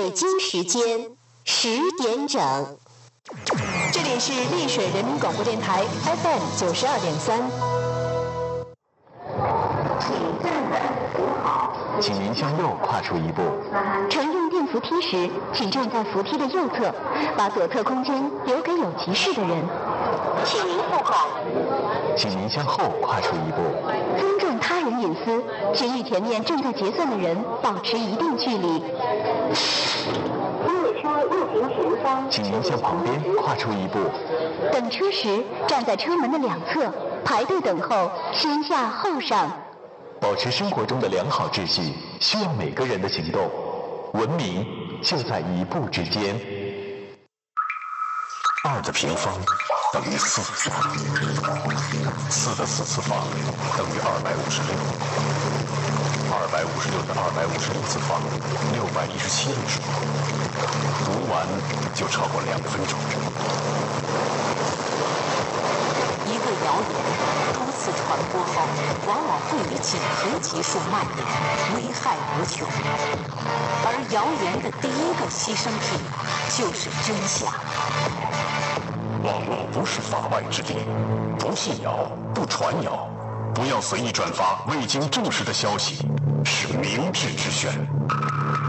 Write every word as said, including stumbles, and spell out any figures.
北京时间十点整，这里是丽水人民广播电台 F M 九十二点三。 请站稳扶好， 请您向右跨出一步。 乘用电扶梯时，请站在扶梯的右侧，把左侧空间留给有急事的人。请您护口。 请您向后跨出一步。 尊重他人隐私，请与前面正在结算的人保持一定距离。因为车入行前方， 请您向旁边跨出一步。 等车时，站在车门的两侧，排队等候，先下后上。 保持生活中的良好秩序，需要每个人的行动。文明就在一步之间。 二的平方等于四，四的四次方等于二百五十六，二百五十六的二百五十六次方，六百一十七位数。读完就超过两分钟。 一个谣言多次传播后，往往会以几何级数蔓延，危害无穷。而谣言的第一个牺牲品就是真相。 网络不是法外之地，不信谣，不传谣，不要随意转发未经证实的消息，是明智之选。